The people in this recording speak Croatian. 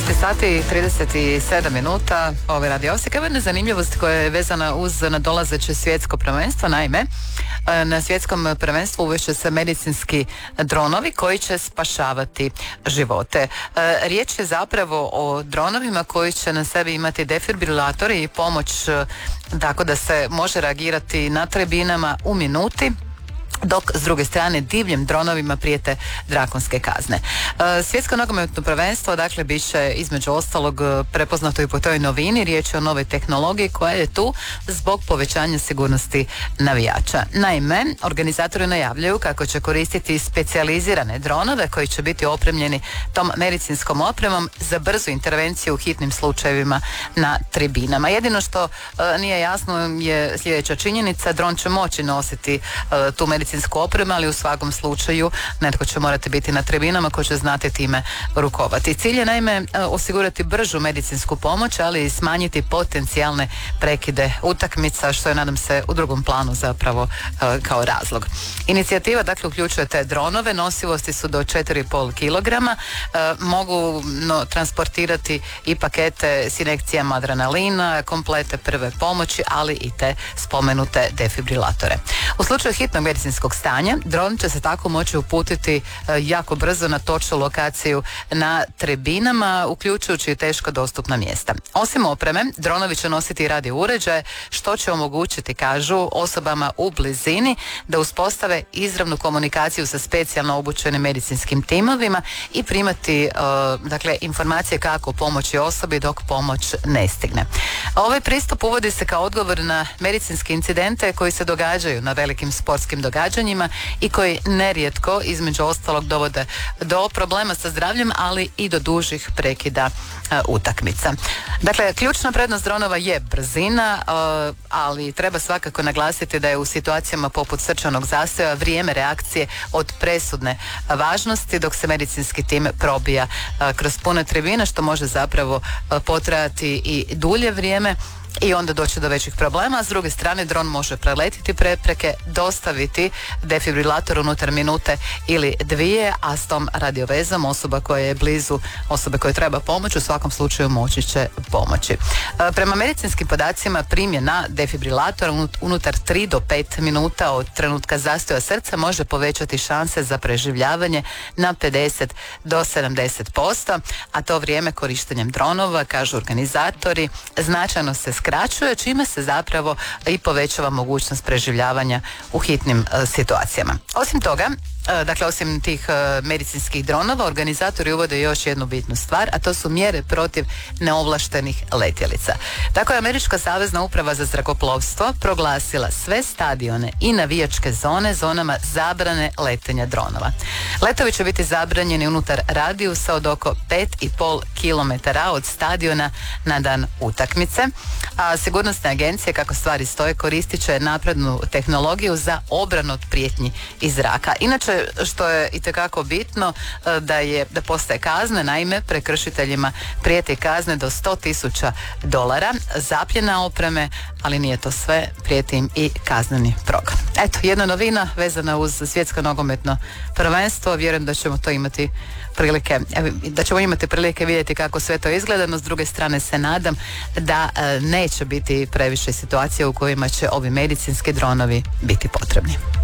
13 sati i 37 minuta ove Radio Osijek. Evo jedna zanimljivost koja je vezana uz nadolazeće svjetsko prvenstvo. Naime, na svjetskom prvenstvu uvešće se medicinski dronovi koji će spašavati živote. Riječ je zapravo o dronovima koji će na sebi imati defibrilatori i pomoć tako da se može reagirati na tribinama u minuti, dok s druge strane divljim dronovima prijete drakonske kazne. Svjetsko nogometno prvenstvo dakle bit će između ostalog prepoznato i po toj novini. Riječ je o novoj tehnologiji koja je tu zbog povećanja sigurnosti navijača. Naime, organizatori najavljaju kako će koristiti specijalizirane dronove koji će biti opremljeni tom medicinskom opremom za brzu intervenciju u hitnim slučajevima na tribinama. Jedino što nije jasno je sljedeća činjenica: dron će moći nositi tu medicinsku opremu, ali u svakom slučaju netko će morati biti na tribinama ko će znati time rukovati. Cilj je naime osigurati bržu medicinsku pomoć, ali i smanjiti potencijalne prekide utakmica, što je, nadam se, u drugom planu zapravo kao razlog. Inicijativa dakle uključuje te dronove, nosivosti su do 4,5 kg, mogu transportirati i pakete s injekcijama adrenalina, komplete prve pomoći, ali i te spomenute defibrilatore. U slučaju hitnog medicinskog stanja, dron će se tako moći uputiti jako brzo na točnu lokaciju na tribinama, uključujući i teško dostupna mjesta. Osim opreme, dronovi će nositi radio uređaje, što će omogućiti, kažu, osobama u blizini da uspostave izravnu komunikaciju sa specijalno obučenim medicinskim timovima i primati dakle informacije kako pomoći osobi dok pomoć ne stigne. Ovaj pristup uvodi se kao odgovor na medicinske incidente koji se događaju na velikim sportskim događanjima i koji nerijetko između ostalog dovode do problema sa zdravljem, ali i do dužih prekida utakmica. Dakle, ključna prednost dronova je brzina, ali treba svakako naglasiti da je u situacijama poput srčanog zastoja vrijeme reakcije od presudne važnosti dok se medicinski tim probija kroz pune tribine, što može zapravo potrajati i dulje vrijeme i onda doći do većih problema. A s druge strane, dron može preletiti prepreke, dostaviti defibrilator unutar minute ili dvije, a s tom radiovezom osoba koja je blizu osobe koje treba pomoć u svakom slučaju moći će pomoći. Prema medicinskim podacima, primjena defibrilatora unutar 3 do 5 minuta od trenutka zastoja srca može povećati šanse za preživljavanje na 50 do 70%, a to vrijeme korištenjem dronova, kažu organizatori, značajno se skraćuje, čime se zapravo i povećava mogućnost preživljavanja u hitnim situacijama. Osim toga, dakle, osim tih medicinskih dronova, organizatori uvode još jednu bitnu stvar, a to su mjere protiv neovlaštenih letjelica. Tako je Američka savezna uprava za zrakoplovstvo proglasila sve stadione i navijačke zone zonama zabrane letenja dronova. Letovi će biti zabranjeni unutar radijusa od oko 5,5 km od stadiona na dan utakmice, a sigurnosne agencije, kako stvari stoje, koristit će naprednu tehnologiju za obranu od prijetnji iz zraka. Inače, što je itekako bitno, da postoje kazne. Naime, prekršiteljima prijeti kazne do $100,000, zapljena opreme, ali nije to sve, prijeti im i kazneni progon. Eto, jedna novina vezana uz svjetsko nogometno prvenstvo. Vjerujem da ćemo to imati prilike vidjeti kako sve to izgleda, no s druge strane se nadam da neće biti previše situacija u kojima će ovi medicinski dronovi biti potrebni.